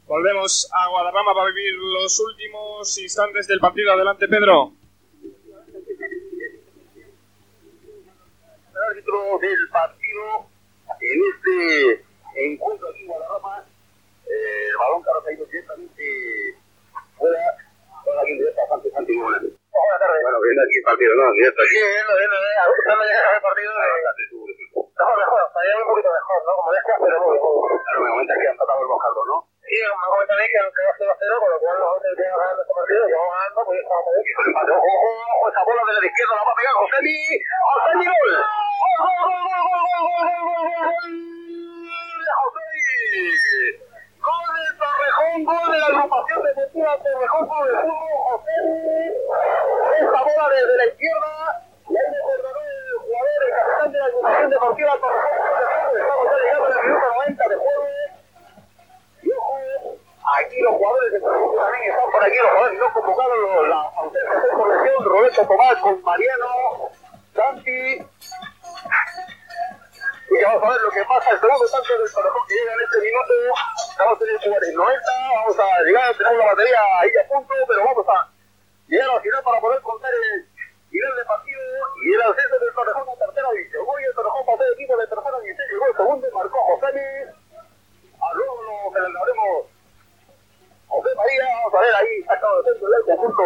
Volvemos a Guadarrama para vivir los últimos instantes del partido. Adelante, Pedro. El árbitro del partido en este encuentro aquí en Guadarrama, el balón que ha caído directamente fuera. Ahora aquí en directo bastante buena. Buenas tardes. Bueno, viendo aquí el partido, ¿no? Directo aquí. Viendo, ajustando ya el partido. Mejor, estaría un poquito mejor, ¿no? Como decías, pero muy bien. Claro, me comentas que han tratado el Bojardo, ¿no? Sí, me comentan también que aunque va 0-0, con lo cual nosotros tenemos ganando este partido, y vamos ganando, pues estamos bien. Ojo, esa bola desde la izquierda la va a pegar Josemi. ¡Josemi, gol! ¡Gol del Torrejón! ¡Gol de la agrupación deportiva Torrejón Club de Fútbol! Josemi, esa bola desde la izquierda, y ahí me perdonó el jugador, el capitán de la agrupación deportiva Torrejón Club de Fútbol. Estamos ya llegando al minuto 90 de juego. Y ojo, aquí los jugadores de Torrejón también están por aquí, los jugadores no convocados, la ausencia de corrección, Roberto Tomás con Mariano, Santi. Y vamos a ver lo que pasa, el segundo tanto del Torrejón que llega en este minuto. Estamos en el 90, vamos a llegar, tenemos la batería ahí a punto, pero vamos a llegar al final para poder contar el nivel de partido y el ascenso del Torrejón a tercera división. Hoy el Torrejón pasó de equipo de tercera división, llegó el segundo y marcó Josemi. Luego lo celebraremos José María, vamos a ver ahí, sacado de centro del conjunto.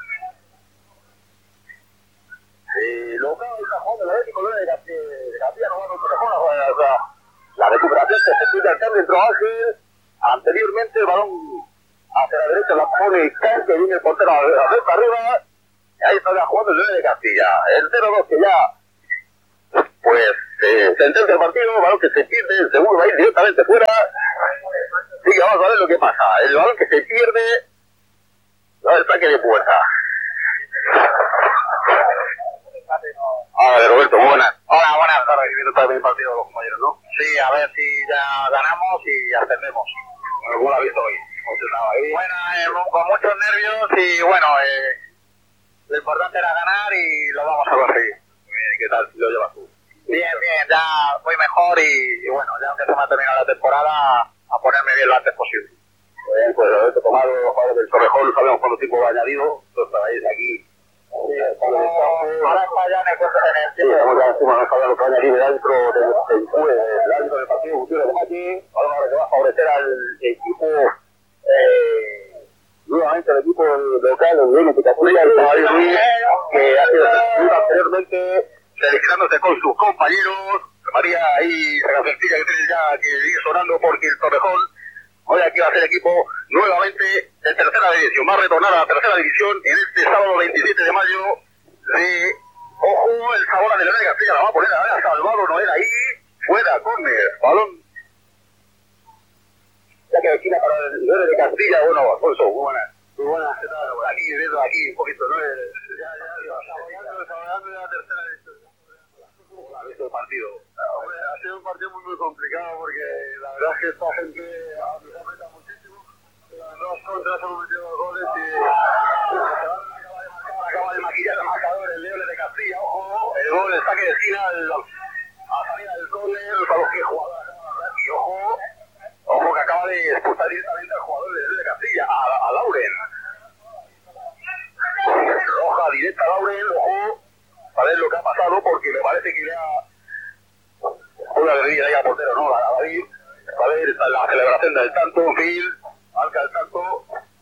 Local está jugando el Atlético de Castilla, no va con Torrejón, la recuperación que se pide al cambio entró Ángel. Anteriormente el balón hacia la derecha la pone Can, que viene el portero a ver para arriba. Y ahí está ya jugando el 9 de Castilla. El 0-2 que ya, pues, sentencia el partido, balón que se pierde, el segundo va a ir directamente fuera. Así que vamos a ver lo que pasa. El balón que se pierde, va el saque de puerta. Hola, Roberto, muy buenas. Hola, buenas tardes. Viendo también el partido de los compañeros, ¿no? Sí, a ver si ya ganamos y ascendemos. Bueno, ¿cómo lo has visto hoy? Bueno, con muchos nervios y bueno, lo importante era ganar y lo vamos a conseguir. Muy bien, ¿y qué tal lo llevas tú? Bien, ya voy mejor y bueno, ya aunque se me ha terminado la temporada, a ponerme bien lo antes posible. Muy bien, pues Roberto Tomado, los jugadores del Torrejón, sabemos cuánto tiempo va añadido, entonces estáis aquí. Ahora está ya en el tiempo. Estamos ya encima, no sabía lo que va a añadir el árbitro el árbitro del partido, Gutiérrez de Machi. Ahora que va a favorecer al equipo, nuevamente el equipo local, el Reino Picaturia, el Caballo Ruiz, que ha sido defendido anteriormente, felicitándose con sus compañeros. María ahí, la sencilla que tiene ya que ir sonando porque el Torrejón hoy aquí va a ser equipo nuevamente de tercera división. Va a retornar a la tercera división en este sábado 27 de mayo de... Ojo, el Sabora de León de Castilla la va a poner a Salvador Noel ahí. Fuera, córner, balón. Ya que esquina para el León de Castilla. Bueno, Alfonso, muy buenas. Muy buenas, ¿qué tal? Aquí, viendo aquí un poquito, ¿no? Saboreando ya la tercera división. ¿Cómo ha visto el partido? Ha sido un partido muy complicado porque la verdad es que esta gente nos aprieta muchísimo. Las dos contras hemos metido los goles y acaba de maquillar el marcador el León de Castilla. Ojo, el gol, el saque de esquina a salida del córner, para los que jugadores y ojo que acaba de expulsar directamente al jugador del León de Castilla, a Lauren. Roja directa a Lauren, ojo, a ver lo que ha pasado porque me parece que le ha una guerrilla ahí al portero, ¿no? A David, a ver la celebración del tanto, en fin, marca el tanto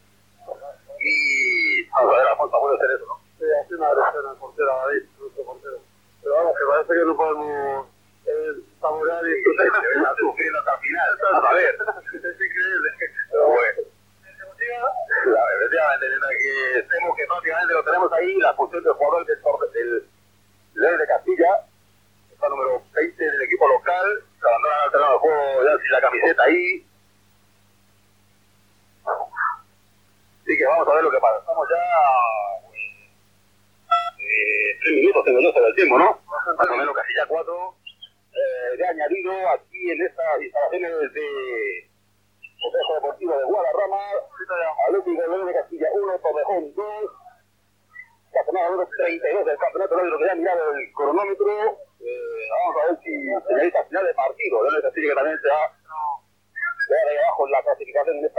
y vamos a ver, Alfonso puede hacer eso, ¿no? Sí, hace una agresión al portero, a David, nuestro portero. Pero vamos, que parece que no podemos saborear y está sufriendo hasta el final. A ver, es increíble. Pero bueno. Efectivamente, que estemos que prácticamente lo tenemos ahí, la función del jugador del León de Castilla. Número 20 del equipo local, se abandona al terreno de juego ya sin la camiseta ahí. Así que vamos a ver lo que pasa. Estamos ya 3 minutos, tengo yo sobre el tiempo, ¿no? Más o menos casi ya 4 de añadido aquí en estas instalaciones de Consejo Deportivo de Guadarrama. Atlético de Castilla 1, Torrejón 2. Campeonato número 32 del campeonato, lo que ya ha mirado el cronómetro. Vamos a ver si señalita final de partido. León de Castilla que también se va ahí abajo con la clasificación en esta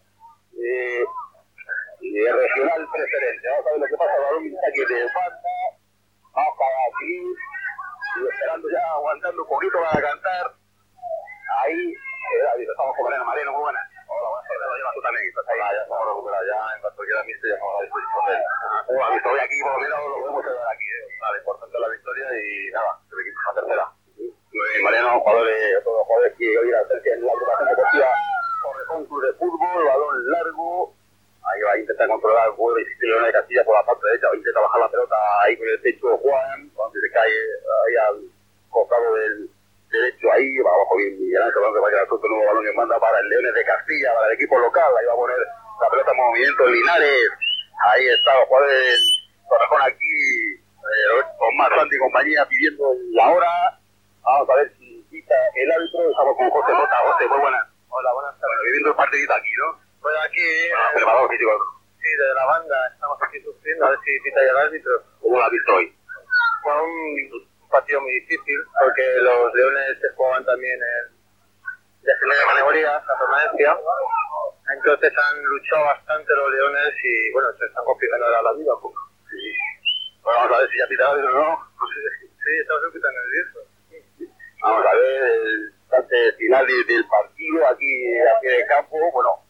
regional preferente. Vamos a ver lo que pasa, el balón está aquí de falta, vamos para aquí, y esperando ya, aguantando un poquito para cantar. Ahí, estamos con Mariano, muy buena. Hola, buenas tardes, lo llevas tú también. Ya estamos recuperados, ya en cuanto quiera mister, ya estamos a disposición de él. La victoria aquí, por lo menos, lo podemos celebrar aquí. Vale, importante la victoria y nada, el equipo es la tercera. Mariano, todos los jugadores que hoy la tercia en la agrupación deportiva Torrejón Club de Fútbol, balón largo. Ahí va a intentar controlar el juego de León de Castilla por la parte derecha, va a intentar bajar la pelota ahí con el pecho Juan, cuando se cae ahí al costado del derecho, ahí va abajo bien Miguel Ángel, que va a quedar suelto el nuevo balón que manda para el Leones de Castilla, para el equipo local, ahí va a poner la pelota en movimiento Linares, ahí está los jugadores del Torrejón aquí, Omar Santi y compañía pidiendo la hora. Vamos a ver si quita el árbitro. Estamos con José Mota. José, muy buenas. Hola, buenas tardes. Bueno, viviendo el partidito aquí, ¿no? Pues aquí, preparador físico. sí, de la banda, estamos aquí sufriendo, a ver si quita ya el árbitro. ¿Cómo lo has visto hoy? Fue un partido muy difícil, porque los Leones se jugaban también en descendencia de categoría, la permanencia. Entonces han luchado bastante los Leones y, bueno, se están complicando ahora la vida un poco. Sí. Bueno, vamos a ver si ya pita el árbitro, ¿no? Sí, estamos un poquito nerviosos. Vamos a ver el instante final del partido aquí de campo. Bueno,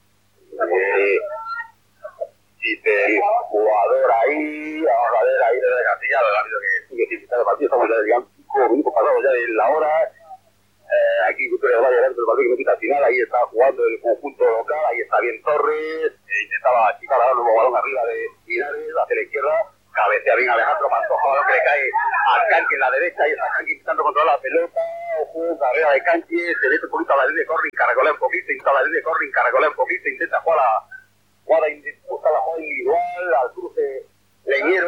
dice el jugador ahí. Vamos a ver ahí desde Castilla, el árbitro que sigue sin quitar el partido. Estamos ya, digamos, 5 minutos pasados ya de la hora. Aquí Cultura de Valle, el árbitro del partido que no quita al final. Ahí está jugando el conjunto local. Ahí está bien Torres. Intentaba achicar a dar un nuevo balón arriba de Linares hacia la izquierda. Cabecea bien Alejandro Pantoja, balón que le cae a Canqui en la derecha, y está Canqui intentando controlar la pelota, ojo, carrera de Canqui, se mete un poquito a la línea de corring, caracolea un poquito, intenta la línea de corring, caracolea un poquito, intenta jugar buscar la jugada individual,